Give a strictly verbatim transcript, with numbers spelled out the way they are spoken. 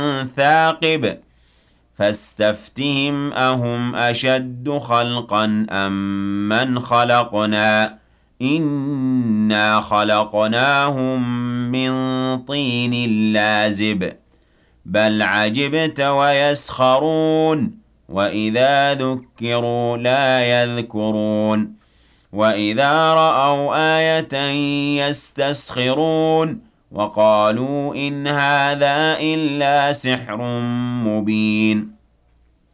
ثاقب فاستفتهم أهم أشد خلقا أم من خلقنا إنا خلقناهم من طين لازب بل عجبت ويسخرون وإذا ذكروا لا يذكرون وإذا رأوا آية يستسخرون وقالوا إن هذا إلا سحر مبين